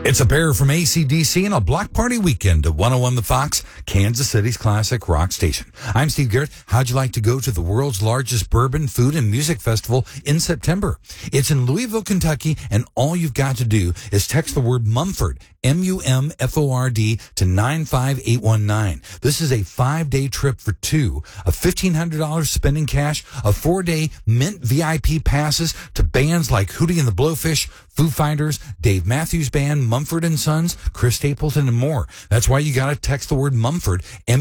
It's a pair from AC/DC and a block party weekend at 101 The Fox, Kansas City's classic rock station. I'm Steve Garrett. How'd you like to go to the world's largest bourbon, food, and music festival in September? It's in Louisville, Kentucky, and all you've got to do is text the word Mumford, MUMFORD, to 95819. This is a 5-day trip for two, a $1,500 spending cash, a 4-day Mint VIP passes to bands like Hootie and the Blowfish, Foo Fighters, Dave Matthews Band, Mumford & Sons, Chris Stapleton, and more. That's why you got to text the word Mumford,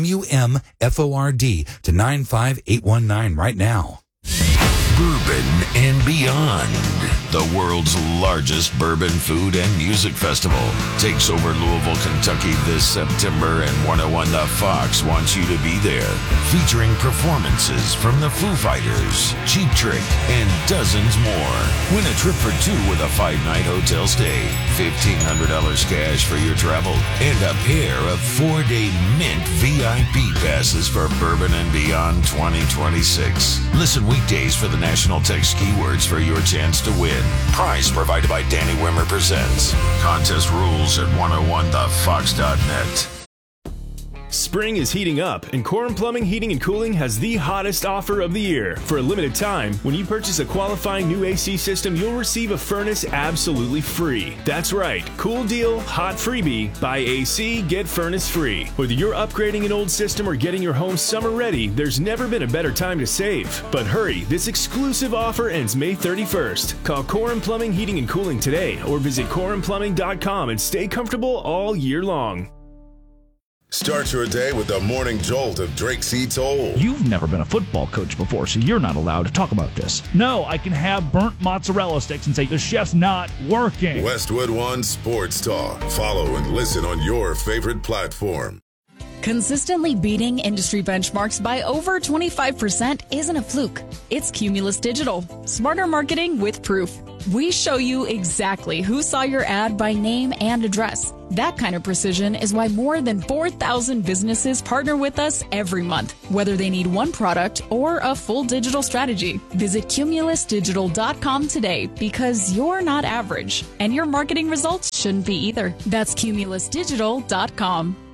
MUMFORD, to 95819 right now. Bourbon and Beyond, the world's largest bourbon, food, and music festival, takes over Louisville, Kentucky this September, and 101 The Fox wants you to be there. Featuring performances from the Foo Fighters, Cheap Trick, and dozens more. Win a trip for two with a 5-night hotel stay, $1,500 cash for your travel, and a pair of 4-day Mint VIP passes for Bourbon and Beyond 2026. Listen weekdays for the National Text keywords for your chance to win. Prize provided by Danny Wimmer Presents. Contest rules at 101thefox.net. Spring is heating up, and Corum Plumbing, Heating, and Cooling has the hottest offer of the year. For a limited time, when you purchase a qualifying new AC system, you'll receive a furnace absolutely free. That's right, cool deal, hot freebie. Buy AC, get furnace free. Whether you're upgrading an old system or getting your home summer ready, there's never been a better time to save. But hurry, this exclusive offer ends May 31st. Call Corum Plumbing, Heating, and Cooling today, or visit corumplumbing.com and stay comfortable all year long. Start your day with the morning jolt of Drake C. Toll. You've never been a football coach before, so you're not allowed to talk about this. No, I can have burnt mozzarella sticks and say the chef's not working. Westwood One Sports Talk. Follow and listen on your favorite platform. Consistently beating industry benchmarks by over 25% isn't a fluke. It's Cumulus Digital. Smarter marketing with proof. We show you exactly who saw your ad by name and address. That kind of precision is why more than 4,000 businesses partner with us every month, whether they need one product or a full digital strategy. Visit cumulusdigital.com today, because you're not average, and your marketing results shouldn't be either. That's cumulusdigital.com.